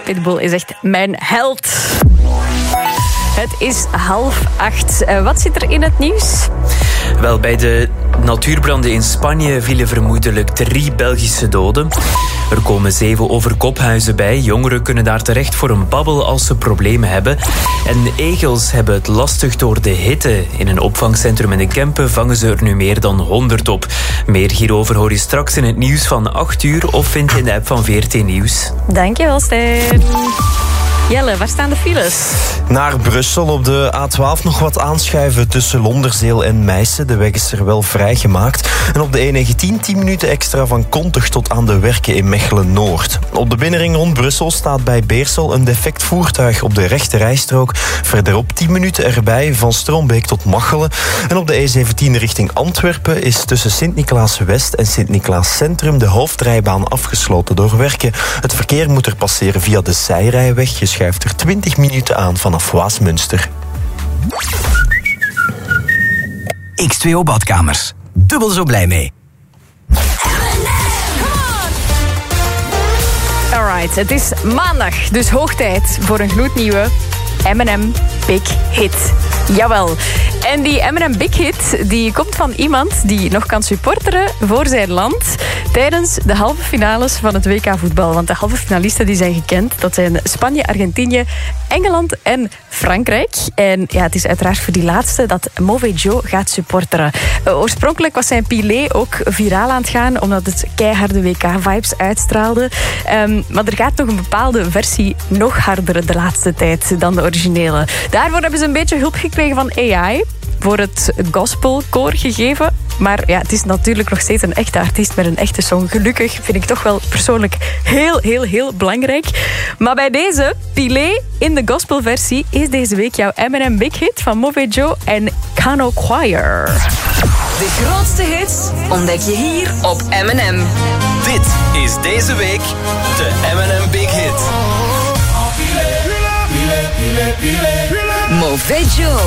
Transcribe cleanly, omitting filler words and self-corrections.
Pitbull is echt mijn held. Het is 7:30. Wat zit er in het nieuws? Wel, bij de natuurbranden in Spanje vielen vermoedelijk 3 Belgische doden. Er komen 7 overkophuizen bij. Jongeren kunnen daar terecht voor een babbel als ze problemen hebben. En egels hebben het lastig door de hitte. In een opvangcentrum in de Kempen vangen ze er nu meer dan 100 op. Meer hierover hoor je straks in het nieuws van 8 uur of vind je in de app van VRT Nieuws. Dankjewel, Stijn. Jelle, waar staan de files? Naar Brussel op de A12 nog wat aanschuiven tussen Londerzeel en Meissen. De weg is er wel vrijgemaakt. En op de E19 10 minuten extra van Kontich tot aan de Werken in Mechelen-Noord. Op de binnenring rond Brussel staat bij Beersel een defect voertuig op de rechte rijstrook. Verderop 10 minuten erbij van Strombeek tot Machelen. En op de E17 richting Antwerpen is tussen Sint-Niklaas-West en Sint-Niklaas-Centrum de hoofdrijbaan afgesloten door werken. Het verkeer moet er passeren via de zijrijweg. Je schuift er 20 minuten aan vanaf Waasmunster. X2O Badkamers. Dubbel zo blij mee. Alright, het is maandag, dus hoog tijd voor een gloednieuwe M&M Big Hit. Jawel. En die M&M Big Hit die komt van iemand die nog kan supporteren voor zijn land tijdens de halve finales van het WK voetbal. Want de halve finalisten die zijn gekend. Dat zijn Spanje, Argentinië, Engeland en Frankrijk. En ja, het is uiteraard voor die laatste dat Mauvais Joe gaat supporteren. Oorspronkelijk was zijn Pilé ook viraal aan het gaan, omdat het keiharde WK-vibes uitstraalde. Maar er gaat nog een bepaalde versie nog harder de laatste tijd dan de originele. Daarvoor hebben ze een beetje hulp gekregen van AI voor het gospelkoor gegeven. Maar ja, het is natuurlijk nog steeds een echte artiest met een echte song. Gelukkig vind ik toch wel persoonlijk heel belangrijk. Maar bij deze, Pilé in de gospelversie, is deze week jouw M&M Big Hit van Mauvais Joe en Kano Choir. De grootste hits ontdek je hier op M&M. Dit is deze week de M&M Big Hit. Mauvais Joe.